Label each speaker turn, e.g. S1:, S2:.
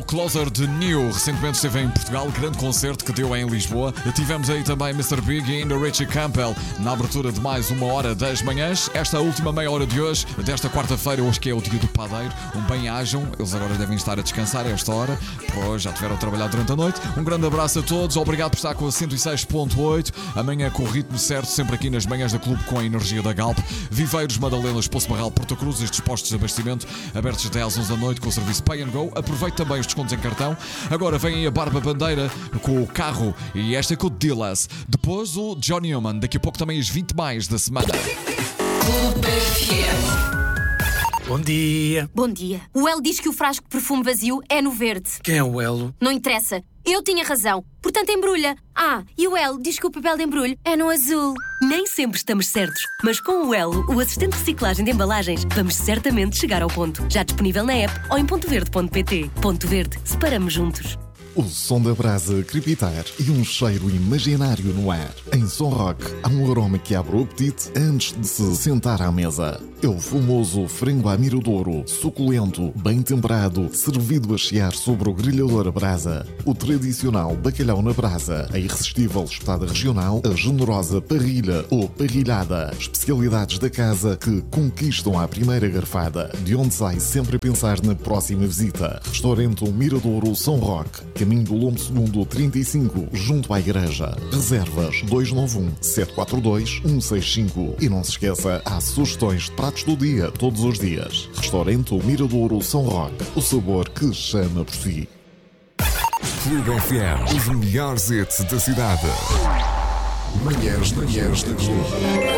S1: Closer de New. Recentemente esteve em Portugal, grande concerto que deu em Lisboa. Tivemos aí também Mr. Big e ainda Richie Campbell na abertura de mais uma hora das manhãs. Esta última meia hora de hoje, desta quarta-feira, hoje que é o dia do padeiro. Um bem-ajam, eles agora devem estar a descansar a esta hora, pois já tiveram a trabalhar durante a noite. Um grande abraço a todos, obrigado por estar com a 106.8. Amanhã com o ritmo certo, sempre aqui nas manhãs da Clube com a energia da Galp. Viveiros, Madalenas, Poço Barral, Porta Cruz, estes postos de abastecimento abertos até às 11 da noite com o serviço Pay and Go. Aproveite também os descontos em cartão. Agora vem aí a Barba Bandeira com o carro e esta é com o Dillas. Depois o John Newman, daqui a pouco também as 20 mais da semana.
S2: Bom dia.
S3: Bom dia. O Elo diz que o frasco de perfume vazio é no verde.
S2: Quem é o Elo?
S3: Não interessa. Eu tinha razão. Portanto, embrulha. E o Elo diz que o papel de embrulho é no azul.
S4: Nem sempre estamos certos, mas com o Elo, o assistente de reciclagem de embalagens, vamos certamente chegar ao ponto. Já disponível na app ou em pontoverde.pt. Ponto Verde. Separamos juntos.
S5: O som da brasa a crepitar e um cheiro imaginário no ar. Em Som Rock há um aroma que abre o apetite antes de se sentar à mesa. É o famoso frango à miradouro, suculento, bem temperado, servido a chiar sobre o grelhador a brasa. O tradicional bacalhau na brasa, a irresistível espetada regional, a generosa parrilha ou parrilhada. Especialidades da casa que conquistam à primeira garfada, de onde sai sempre a pensar na próxima visita. Restaurante Miradouro Som Rock, caminho do Lombo Segundo 35, junto à igreja. Reservas 291-742-165. E não se esqueça, há sugestões de pratos do dia, todos os dias. Restaurante Miradouro São Roque, o sabor que chama por si.
S6: Clube FM, os melhores hits da cidade. Manhãs da Clube.